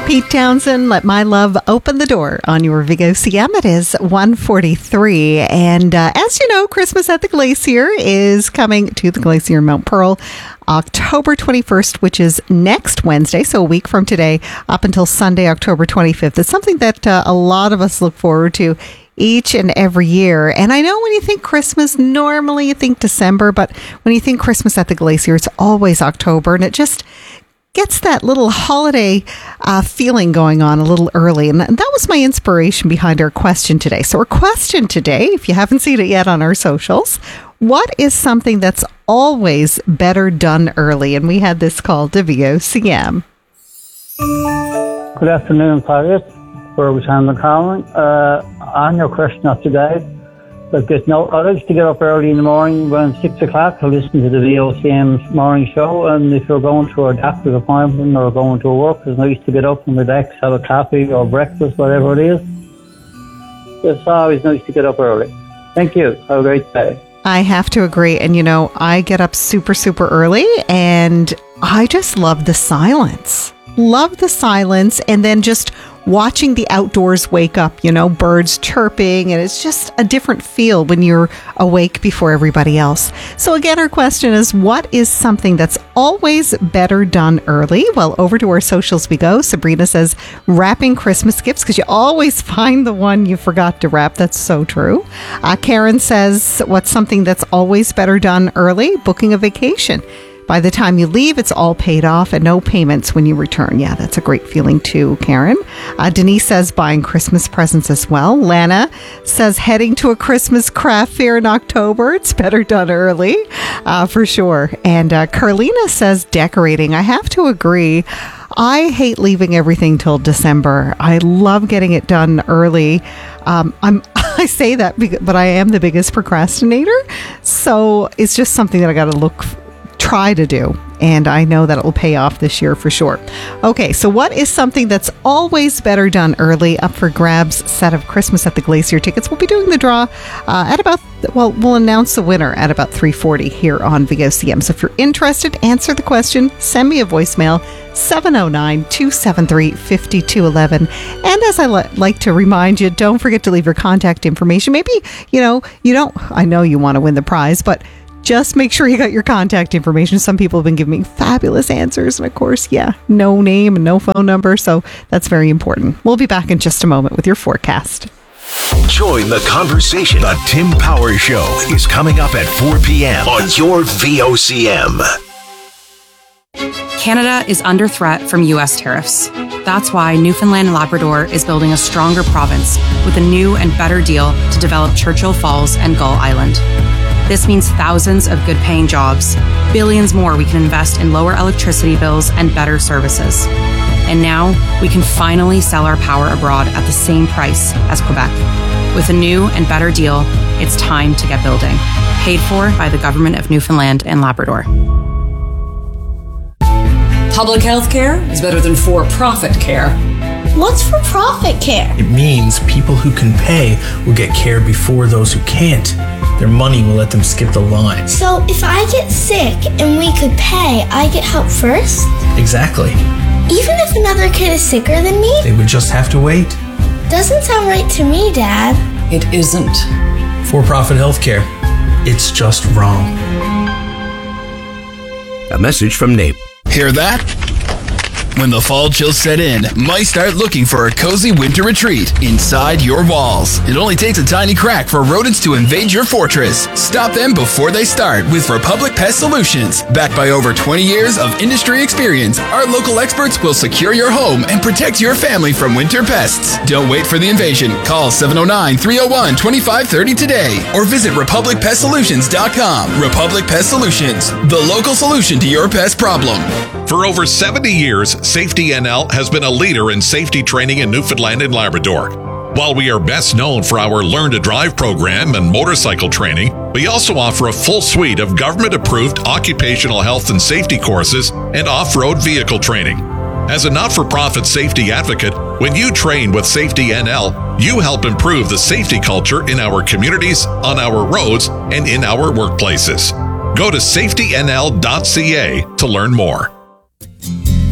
Pete Townsend, Let My Love Open the Door on your Vigo CM. It is 1:43. And as you know, Christmas at the Glacier is coming to the Glacier Mount Pearl October 21st, which is next Wednesday, so a week from today, up until Sunday, October 25th. It's something that a lot of us look forward to each and every year. And I know when you think Christmas, normally you think December, but when you think Christmas at the Glacier, it's always October, and it just gets that little holiday feeling going on a little early. And that was my inspiration behind our question today. So our question today, if you haven't seen it yet on our socials, what is something that's always better done early? And we had this called to VOCM. Good afternoon, Paris. Where was Hamlin calling? On your question of today, I like to get up early in the morning around 6 o'clock to listen to the VOCM morning show. And if you're going to a doctor's appointment or going to work, it's nice to get up and relax, have a coffee or breakfast, whatever it is. It's always nice to get up early. Thank you. Have a great day. I have to agree. And, you know, I get up super, super early and I just love the silence. Love the silence, and then just watching the outdoors wake up, you know, birds chirping, and it's just a different feel when you're awake before everybody else. So again, our question is, what is something that's always better done early? Well, over to our socials we go. Sabrina says, wrapping Christmas gifts, because you always find the one you forgot to wrap. That's so true. Karen says, what's something that's always better done early? Booking a vacation. By the time you leave, it's all paid off and no payments when you return. Yeah, that's a great feeling too, Karen. Denise says buying Christmas presents as well. Lana says heading to a Christmas craft fair in October. It's better done early, for sure. And Carlina says decorating. I have to agree. I hate leaving everything till December. I love getting it done early. I say that, but I am the biggest procrastinator. So it's just something that I got to try to do, and I know that it will pay off this year for sure. Okay, so what is something that's always better done early? Up for grabs, set of Christmas at the Glacier tickets. We'll be doing the draw we'll announce the winner at about 3:40 here on VOCM. So if you're interested, answer the question, send me a voicemail, 709-273-5211. And as I like to remind you, don't forget to leave your contact information. Maybe, I know you want to win the prize, but just make sure you got your contact information. Some people have been giving me fabulous answers. And of course, no name and no phone number. So that's very important. We'll be back in just a moment with your forecast. Join the conversation. The Tim Power Show is coming up at 4 p.m. on your VOCM. Canada is under threat from U.S. tariffs. That's why Newfoundland and Labrador is building a stronger province with a new and better deal to develop Churchill Falls and Gull Island. This means thousands of good-paying jobs, billions more we can invest in lower electricity bills and better services. And now we can finally sell our power abroad at the same price as Quebec. With a new and better deal, it's time to get building. Paid for by the Government of Newfoundland and Labrador. Public health care is better than for-profit care. What's for-profit care? It means people who can pay will get care before those who can't. Their money will let them skip the line. So if I get sick and we could pay, I get help first? Exactly. Even if another kid is sicker than me? They would just have to wait. Doesn't sound right to me, Dad. It isn't. For-profit healthcare. It's just wrong. A message from NAPE. Hear that? When the fall chills set in, might start looking for a cozy winter retreat inside your walls. It only takes a tiny crack for rodents to invade your fortress. Stop them before they start with Republic Pest Solutions. Backed by over 20 years of industry experience, our local experts will secure your home and protect your family from winter pests. Don't wait for the invasion. Call 709-301-2530 today or visit RepublicPestSolutions.com. Republic Pest Solutions, the local solution to your pest problem. For over 70 years, Safety NL has been a leader in safety training in Newfoundland and Labrador. While we are best known for our Learn to Drive program and motorcycle training, we also offer a full suite of government-approved occupational health and safety courses and off-road vehicle training. As a not-for-profit safety advocate, when you train with Safety NL, you help improve the safety culture in our communities, on our roads, and in our workplaces. Go to safetynl.ca to learn more.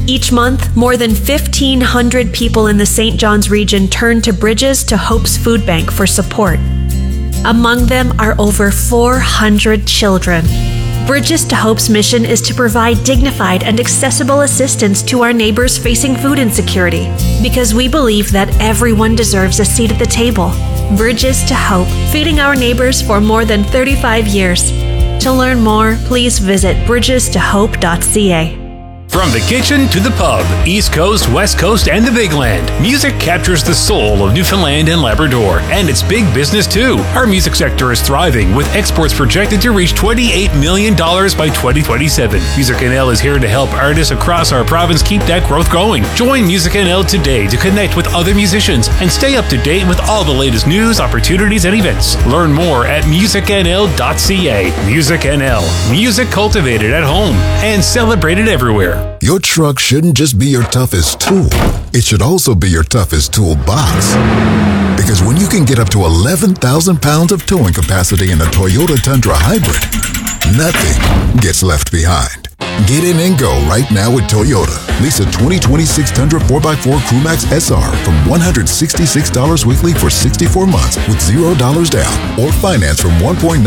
Each month, more than 1,500 people in the St. John's region turn to Bridges to Hope's food bank for support. Among them are over 400 children. Bridges to Hope's mission is to provide dignified and accessible assistance to our neighbors facing food insecurity, because we believe that everyone deserves a seat at the table. Bridges to Hope, feeding our neighbors for more than 35 years. To learn more, please visit bridgestohope.ca. From the kitchen to the pub, East Coast, West Coast, and the Big Land, music captures the soul of Newfoundland and Labrador, and it's big business too. Our music sector is thriving, with exports projected to reach $28 million by 2027. Music NL is here to help artists across our province keep that growth going. Join Music NL today to connect with other musicians and stay up to date with all the latest news, opportunities, and events. Learn more at musicnl.ca. Music NL, music cultivated at home and celebrated everywhere. Your truck shouldn't just be your toughest tool. It should also be your toughest toolbox. Because when you can get up to 11,000 pounds of towing capacity in a Toyota Tundra Hybrid, nothing gets left behind. Get in and go right now with Toyota. Lease a 2026 Tundra 4x4 Crewmax SR from $166 weekly for 64 months with $0 down, or finance from 1.99%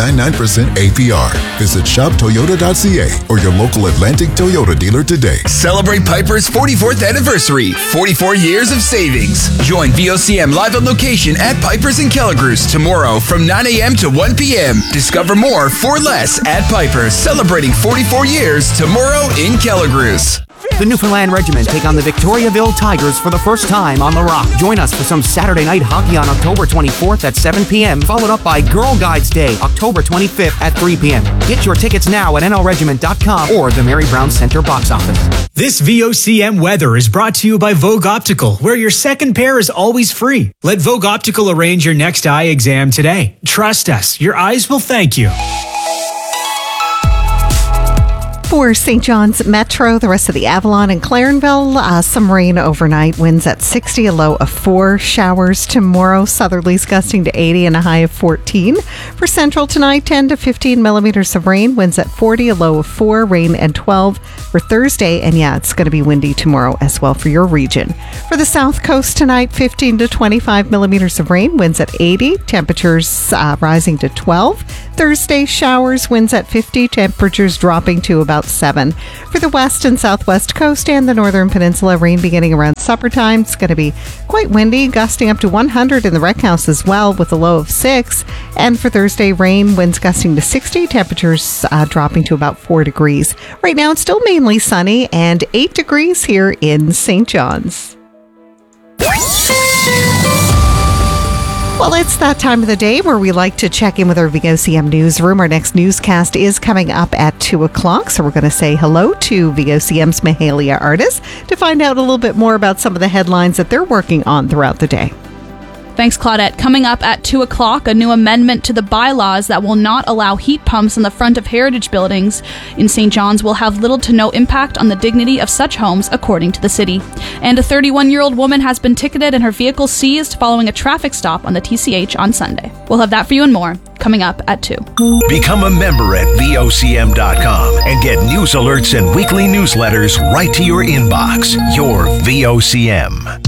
APR. Visit shoptoyota.ca or your local Atlantic Toyota dealer today. Celebrate Piper's 44th anniversary. 44 years of savings. Join VOCM live on location at Piper's in Kelligrews tomorrow from 9 a.m. to 1 p.m. Discover more for less at Piper's, celebrating 44 years tomorrow in Kelligrews. The Newfoundland Regiment take on the Victoriaville Tigers for the first time on The Rock. Join us for some Saturday night hockey on October 24th at 7 p.m., followed up by Girl Guides Day, October 25th at 3 p.m. Get your tickets now at nlregiment.com or the Mary Brown Center box office. This VOCM weather is brought to you by Vogue Optical, where your second pair is always free. Let Vogue Optical arrange your next eye exam today. Trust us, your eyes will thank you. For St. John's Metro, the rest of the Avalon and Clarenville, some rain overnight. Winds at 60, a low of 4. Showers tomorrow. Southerlies gusting to 80 and a high of 14. For Central tonight, 10 to 15 millimeters of rain. Winds at 40, a low of 4. Rain and 12 for Thursday. And yeah, it's going to be windy tomorrow as well for your region. For the South Coast tonight, 15 to 25 millimeters of rain. Winds at 80. Temperatures rising to 12. Thursday, showers. Winds at 50. Temperatures dropping to about 7. For the west and southwest coast and the northern peninsula, rain beginning around supper time. It's going to be quite windy, gusting up to 100 in the Rec House as well, with a low of 6. And for Thursday, rain, winds gusting to 60, temperatures dropping to about 4 degrees. Right now, it's still mainly sunny and 8 degrees here in St. John's. Well, it's that time of the day where we like to check in with our VOCM newsroom. Our next newscast is coming up at 2 o'clock, so we're going to say hello to VOCM's Mahalia Artis to find out a little bit more about some of the headlines that they're working on throughout the day. Thanks, Claudette. Coming up at 2 o'clock, a new amendment to the bylaws that will not allow heat pumps in the front of heritage buildings in St. John's will have little to no impact on the dignity of such homes, according to the city. And a 31-year-old woman has been ticketed and her vehicle seized following a traffic stop on the TCH on Sunday. We'll have that for you and more coming up at 2. Become a member at VOCM.com and get news alerts and weekly newsletters right to your inbox. Your VOCM.